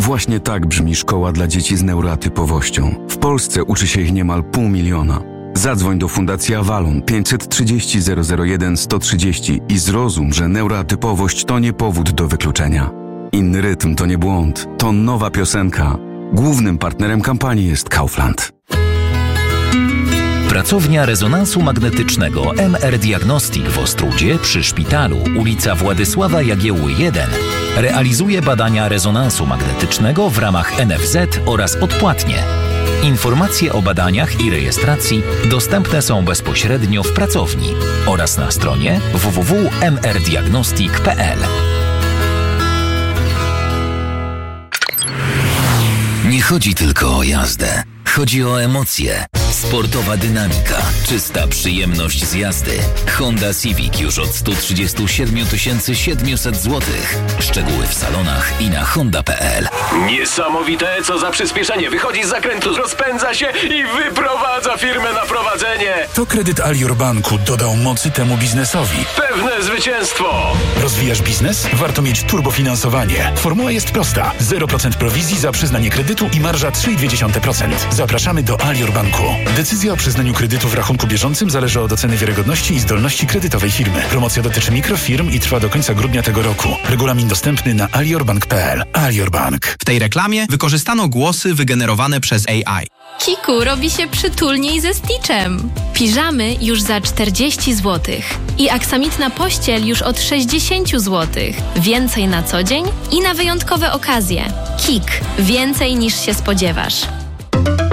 Właśnie tak brzmi szkoła dla dzieci z neuroatypowością. W Polsce uczy się ich niemal 500 000. Zadzwoń do Fundacji Avalon 530 001 130 i zrozum, że neuroatypowość to nie powód do wykluczenia. Inny rytm to nie błąd, to nowa piosenka. Głównym partnerem kampanii jest Kaufland. Pracownia Rezonansu Magnetycznego MR Diagnostic w Ostródzie przy szpitalu, ulica Władysława Jagiełły 1, realizuje badania rezonansu magnetycznego w ramach NFZ oraz odpłatnie. Informacje o badaniach i rejestracji dostępne są bezpośrednio w pracowni oraz na stronie www.mrdiagnostic.pl. Nie chodzi tylko o jazdę. Chodzi o emocje. Sportowa dynamika, czysta przyjemność z jazdy. Honda Civic już od 137 700 zł. Szczegóły w salonach i na honda.pl. Niesamowite, co za przyspieszenie. Wychodzi z zakrętu, rozpędza się i wyprowadza firmę na prowadzenie. To kredyt Alior Banku dodał mocy temu biznesowi. Pewne zwycięstwo. Rozwijasz biznes? Warto mieć turbofinansowanie. Formuła jest prosta. 0% prowizji za przyznanie kredytu i marża 3,2%. Zapraszamy do Alior Banku. Decyzja o przyznaniu kredytu w rachunku bieżącym zależy od oceny wiarygodności i zdolności kredytowej firmy. Promocja dotyczy mikrofirm i trwa do końca grudnia tego roku. Regulamin dostępny na aliorbank.pl. Alior Bank. W tej reklamie wykorzystano głosy wygenerowane przez AI. Kiku robi się przytulniej ze Stitchem. Piżamy już za 40 zł. I aksamitna pościel już od 60 zł. Więcej na co dzień i na wyjątkowe okazje. Kik. Więcej niż się spodziewasz.